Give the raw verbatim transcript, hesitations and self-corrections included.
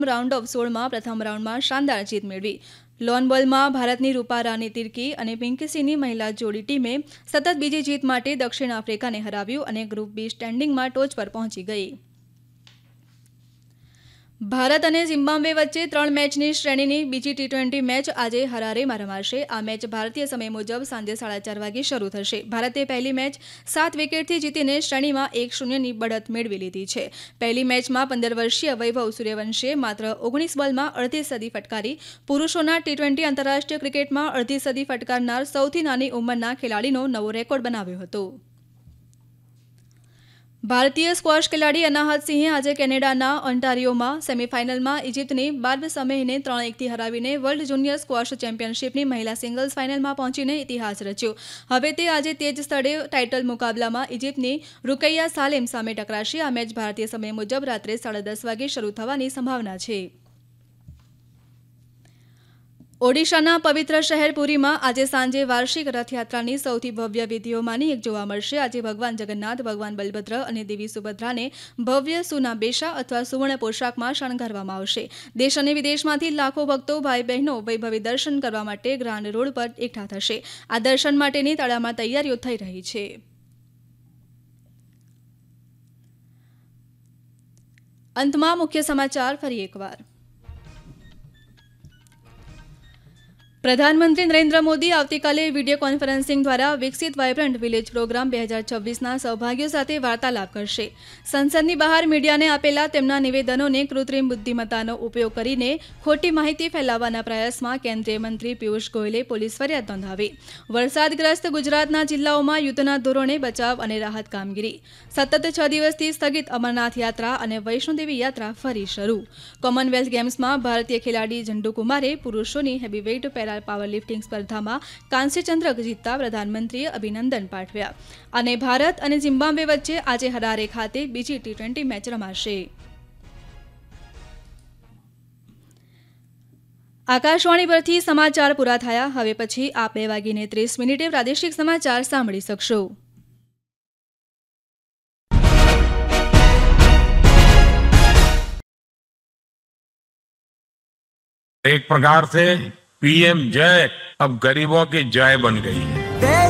Round of સોળમાં પ્રથમ રાઉન્ડમાં શાનદાર જીત મેળવી. લોન બોલમાં ભારતની રૂપા રાની તિર્કી અને પિંકી સિંહની મહિલા જોડી ટીમે સતત બીજી જીત માટે દક્ષિણ આફ્રિકાને હરાવ્યું અને ગ્રુપ બી સ્ટેન્ડિંગમાં ટોચ પર પહોંચી ગઈ. ભારત અને ઝિમ્બાબ્વે વચ્ચે ત્રણ મેચની શ્રેણીની બીજી ટી ટ્વેન્ટી મેચ આજે હરારેમાં રમાશે. આ મેચ ભારતીય સમય મુજબ સાંજે સાડા ચાર વાગે શરૂ થશે. ભારતે પહેલી મેચ સાત વિકેટથી જીતીને શ્રેણીમાં એક શૂન્યની બઢત મેળવી લીધી છે. પહેલી મેચમાં પંદર વર્ષીય વૈભવ સૂર્યવંશે માત્ર ઓગણીસ બોલમાં અડધી સદી ફટકારી પુરુષોના ટી ટ્વેન્ટી આંતરરાષ્ટ્રીય ક્રિકેટમાં અડધી સદી ફટકારનાર સૌથી નાની ઉંમરના ખેલાડીનો નવો રેકોર્ડ બનાવ્યો હતો. ભારતીય સ્ક્વોશ ખેલાડી અનાહત સિંહે આજે કેનેડાના ઓન્ટારિયોમાં સેમીફાઇનલમાં ઇજિપ્તની બાર્બ સમેહને ત્રણ એકથી હરાવીને વર્લ્ડ જુનિયર સ્ક્વોશ ચેમ્પિયનશિપની મહિલા સિંગલ્સ ફાઇનલમાં પહોંચીને ઇતિહાસ રચ્યો. હવે તે આજે તે જ સ્થળે ટાઇટલ મુકાબલામાં ઇજિપ્તની રૂકૈયા સાલેમ સામે ટકરાશે. આ મેચ ભારતીય સમય મુજબ રાત્રે સાડા દસ વાગે શરૂ થવાની સંભાવના છે. ઓડિશાના પવિત્ર શહેર પુરીમાં આજે સાંજે વાર્ષિક રથયાત્રાની સૌથી ભવ્ય વિધિઓમાંની એક જોવા મળશે. આજે ભગવાન જગન્નાથ, ભગવાન બલભદ્ર અને દેવી સુભદ્રાને ભવ્ય સુના બેશા અથવા સુવર્ણ પોશાકમાં શણગારવામાં આવશે. દેશ અને વિદેશમાંથી લાખો ભક્તો ભાઈ બહેનો વૈભવી દર્શન કરવા માટે ગ્રાન્ડ રોડ પર એકઠા થશે. આ દર્શન માટેની તડામાર તૈયારીઓ થઈ રહી છે. અંતમાં મુખ્ય સમાચાર ફરી એકવાર. પ્રધાનમંત્રી નરેન્દ્ર મોદી આવતીકાલે વિડીયો કોન્ફરન્સિંગ દ્વારા વિકસિત વાયબ્રન્ટ વિલેજ પ્રોગ્રામ બે હજાર છવ્વીસના સૌભાગ્યો સાથે વાર્તાલાપ કરશે. સંસદની બહાર મીડિયાને આપેલા તેમના નિવેદનોને કૃત્રિમ બુદ્ધિમત્તાનો ઉપયોગ કરીને ખોટી માહિતી ફેલાવવાના પ્રયાસમાં કેન્દ્રીય મંત્રી પિયુષ ગોયલે પોલીસ ફરિયાદ નોંધાવી. વરસાદગ્રસ્ત ગુજરાતના જિલ્લાઓમાં યુદ્ધના ધોરણે બચાવ અને રાહત કામગીરી. સતત છ દિવસથી સ્થગિત અમરનાથ યાત્રા અને વૈષ્ણોદેવી યાત્રા ફરી શરૂ. કોમનવેલ્થ ગેમ્સમાં ભારતીય ખેલાડી ઝંડુ કુમારે પુરુષોની હેવીવેઇટ પેરા પાવર લિફ્ટિંગ સ્પર્ધામાં કાંસ્ય ચંદ્રક જીતતા પ્રધાનમંત્રીએ અભિનંદન પાઠવ્યા. અને ભારત અને ઝિમ્બાબ્વે વચ્ચે આજે હરારે ખાતે બીજી ટી ટ્વેન્ટી મેચ રમાશે. આકાશવાણી પરથી સમાચાર પૂરા થયા. હવે પછી આપ બે વાગીને ત્રીસ મિનિટે પ્રાદેશિક સમાચાર સાંભળી શકશો. एक प्रकार से पीएम जय अब गरीबों की जय बन गई है.